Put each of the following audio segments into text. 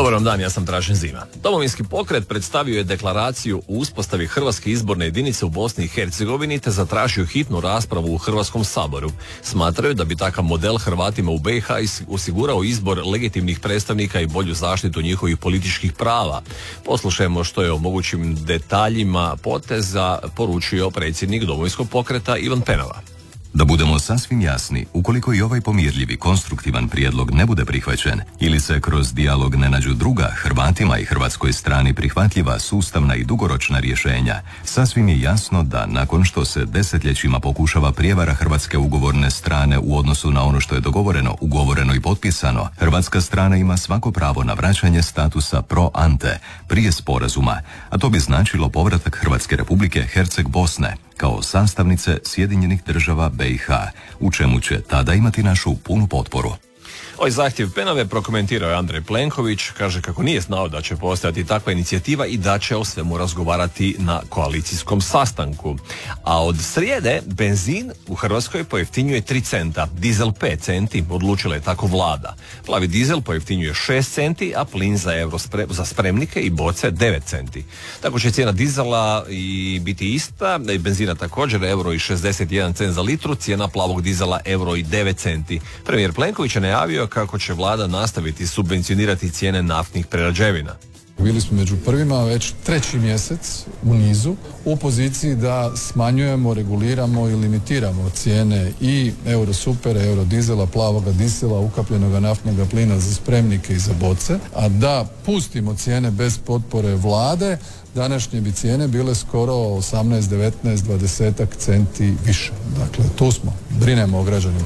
Dobar vam dan, ja sam Dražen Zima. Domovinski pokret predstavio je deklaraciju o uspostavi Hrvatske izborne jedinice u Bosni i Hercegovini te zatražio hitnu raspravu u Hrvatskom saboru. Smatraju da bi takav model Hrvatima u BiH osigurao izbor legitimnih predstavnika i bolju zaštitu njihovih političkih prava. Poslušajmo što je o mogućim detaljima poteza poručio predsjednik Domovinskog pokreta Ivan Penava. Da budemo sasvim jasni, ukoliko i ovaj pomirljivi, konstruktivan prijedlog ne bude prihvaćen ili se kroz dijalog ne nađu druga, Hrvatima i hrvatskoj strani prihvatljiva, sustavna i dugoročna rješenja, sasvim je jasno da nakon što se desetljećima pokušava prijevara hrvatske ugovorne strane u odnosu na ono što je dogovoreno, ugovoreno i potpisano, hrvatska strana ima svako pravo na vraćanje statusa pro ante, prije sporazuma, a to bi značilo povratak Hrvatske Republike Herceg Bosne kao sastavnice Sjedinjenih država BiH, u čemu će tada imati našu punu potporu. Ovaj zahtjev Penave prokomentirao je Andrej Plenković, kaže kako nije znao da će postojati takva inicijativa i da će o svemu razgovarati na koalicijskom sastanku. A od srijede benzin u Hrvatskoj pojeftinjuje 3 centa, dizel 5 centi, odlučila je tako vlada. Plavi dizel pojeftinjuje 6 centi, a plin za spremnike i boce 9 centi. Tako će cijena dizela i biti ista, i benzina također euro i 61 cent za litru, cijena plavog dizela euro i 9 centi. Premijer Plenković je najavio kako će vlada nastaviti subvencionirati cijene naftnih prerađevina. Bili smo među prvima već 3. mjesec u nizu u poziciji da smanjujemo, reguliramo i limitiramo cijene i eurosupera, eurodizela, plavoga dizela, ukapljenoga naftnog plina za spremnike i za boce, a da pustimo cijene bez potpore vlade, današnje bi cijene bile skoro 18, 19, 20 centi više. Dakle, tu smo, brinemo o građanima.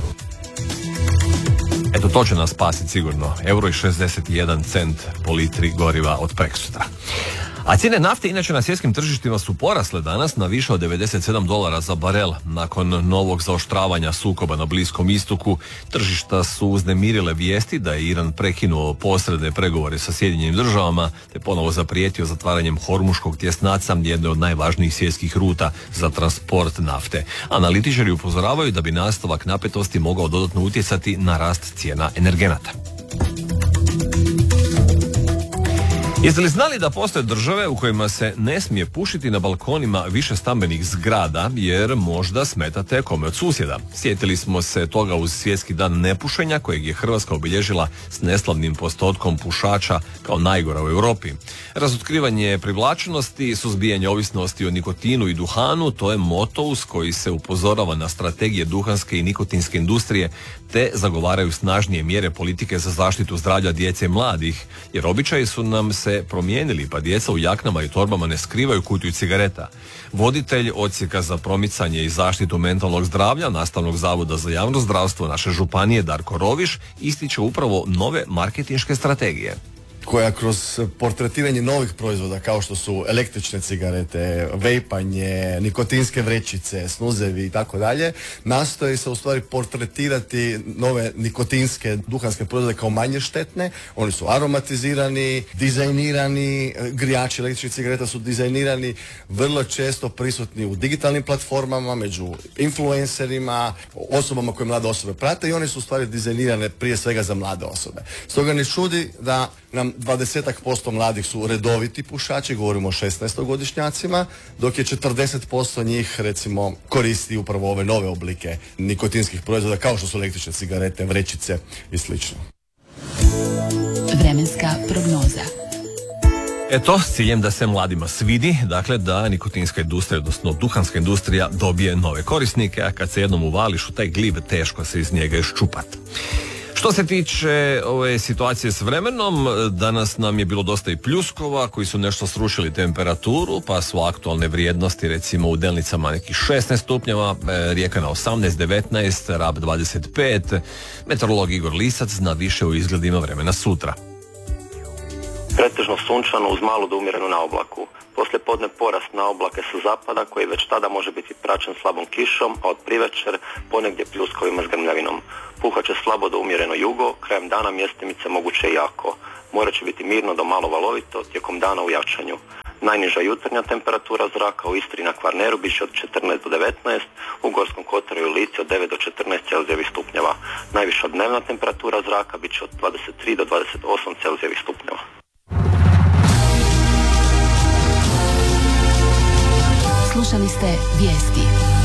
Eto, to će nas spasiti sigurno. Euro i 61 cent po litri goriva od preksutra. A cijene nafte inače na svjetskim tržištima su porasle danas na više od $97 za barel. Nakon novog zaoštravanja sukoba na Bliskom istoku, tržišta su uznemirile vijesti da je Iran prekinuo posredne pregovore sa Sjedinjenim državama te ponovo zaprijetio zatvaranjem Hormuškog tjesnaca, jedne od najvažnijih svjetskih ruta za transport nafte. Analitičari upozoravaju da bi nastavak napetosti mogao dodatno utjecati na rast cijena energenata. Jeste li znali da postoje države u kojima se ne smije pušiti na balkonima više stambenih zgrada jer možda smetate kome od susjeda? Sjetili smo se toga uz Svjetski dan nepušenja kojeg je Hrvatska obilježila s neslavnim postotkom pušača kao najgora u Europi. Razotkrivanje privlačnosti, suzbijanje ovisnosti o nikotinu i duhanu, to je moto uz koji se upozorava na strategije duhanske i nikotinske industrije te zagovaraju snažnije mjere politike za zaštitu zdravlja djece i mladih, jer običaji su nam se promijenili, pa djeca u jaknama i torbama ne skrivaju kutiju cigareta. Voditelj odsjeka za promicanje i zaštitu mentalnog zdravlja Nastavnog zavoda za javno zdravstvo naše županije Darko Roviš ističe upravo nove marketinške strategije, koja kroz portretiranje novih proizvoda kao što su električne cigarete, vejpanje, nikotinske vrećice, snuzevi i tako dalje, nastoji se u stvari portretirati nove nikotinske duhanske proizvode kao manje štetne. Oni su aromatizirani, dizajnirani, grijači električnih cigareta su dizajnirani, vrlo često prisutni u digitalnim platformama, među influencerima, osobama koje mlade osobe prate i oni su u stvari dizajnirane prije svega za mlade osobe. Stoga ne čudi da nam 20% mladih su redoviti pušači, govorimo o 16-godišnjacima, dok je 40% njih recimo koristi upravo ove nove oblike nikotinskih proizvoda kao što su električne cigarete, vrećice i slično. Vremenska prognoza. Eto, s ciljem da se mladima svidi, dakle da nikotinska industrija, odnosno duhanska industrija dobije nove korisnike, a kad se jednom uvališ u taj glib, teško se iz njega iščupat. Što se tiče ove situacije s vremenom, danas nam je bilo dosta i pljuskova koji su nešto srušili temperaturu, pa su aktualne vrijednosti recimo u Delnicama nekih 16 stupnjeva, Rijeka na 18, 19, Rab 25, meteorolog Igor Lisac zna više o izgledima vremena sutra. Pretežno sunčano uz malu do umjerenu na oblaku. Poslije podne porast na oblake sa zapada koji već tada može biti praćen slabom kišom, a od privečer ponegdje pljuskovima s grmljavinom. Puhat će slabo do umjereno jugo, krajem dana mjestimice moguće jako. More će biti mirno do malo valovito, tijekom dana u jačanju. Najniža jutarnja temperatura zraka u Istri na Kvarneru bit će od 14 do 19, u Gorskom kotaru i Lici od 9 do 14 celzijevih stupnjeva. Najviša dnevna temperatura zraka bit će od 23 do 28 celzijevih stupnjeva. Slušali ste Vijesti.